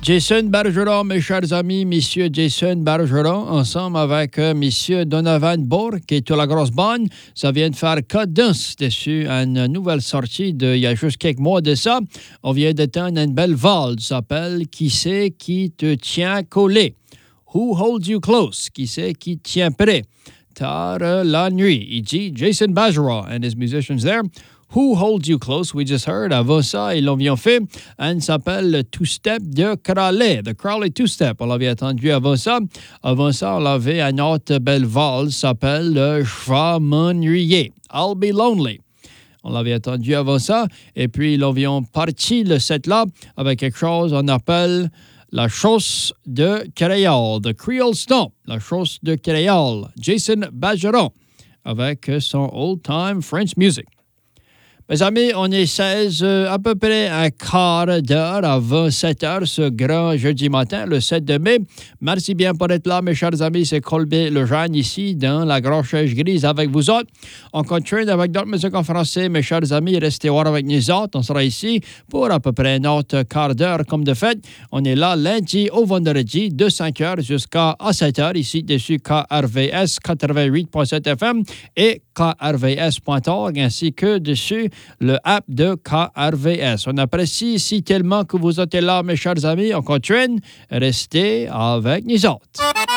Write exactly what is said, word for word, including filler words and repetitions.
Jason Bergeron, mes chers amis, Monsieur Jason Bergeron, ensemble avec euh, Monsieur Donovan Bourque, qui est à la grosse bonne. Ça vient de faire Cut Dance dessus, une nouvelle sortie de, il y a juste quelques mois de ça. On vient d'éteindre une belle valse, ça s'appelle Qui c'est qui te tient collé? Who holds you close? Qui c'est qui te tient prêt? Tard euh, la nuit. Il dit Jason Bergeron and his musicians there. Who Holds You Close, we just heard. Avant ça, ils l'ont bien fait. Elle s'appelle le Two-Step de Crowley. The Crowley Two-Step. On l'avait entendu avant ça. Avant ça, on avait une autre belle valse, s'appelle le Je vais m'ennuyer. I'll Be Lonely. On l'avait entendu avant ça. Et puis, ils l'ont parti le set-là avec quelque chose qu'on appelle la chausse de créole. The Creole Stomp. La chausse de créole. Jason Bergeron avec son old-time French music. Mes amis, on est seize, euh, à peu près un quart d'heure avant sept heures ce grand jeudi matin, le sept de mai. Merci bien pour être là, mes chers amis. C'est Colby Lejeune ici, dans la grosse chaise grise avec vous autres. On continue avec d'autres musiques en français, mes chers amis. Restez voir avec nous autres. On sera ici pour à peu près un autre quart d'heure comme de fait. On est là lundi au vendredi de cinq heures jusqu'à sept heures ici dessus K R V S quatre-vingt-huit point sept F M et K R V S point org ainsi que dessus le app de K R V S. On apprécie ici tellement que vous êtes là, mes chers amis. On continue. Restez avec nous autres.